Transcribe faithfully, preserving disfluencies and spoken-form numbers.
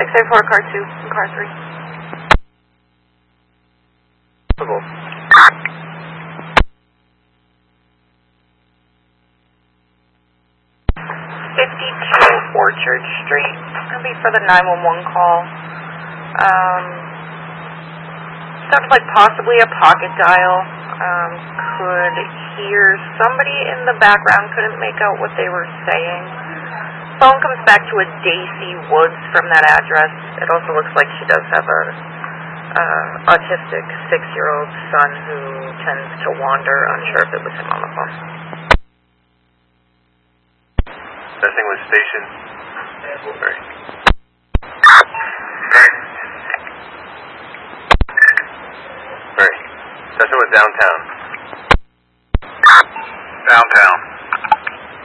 six eight four, car two, and car three. fifty-two Orchard Street. That'll be for the nine one one call. Um, sounded like possibly a pocket dial. Um, could hear somebody in the background, couldn't make out what they were saying. Phone comes back to a Daisy Woods from that address. It also looks like she does have a uh, autistic six-year-old son who tends to wander. Unsure if it was him on the phone. Testing with station. Right. Right. Testing with downtown. Downtown.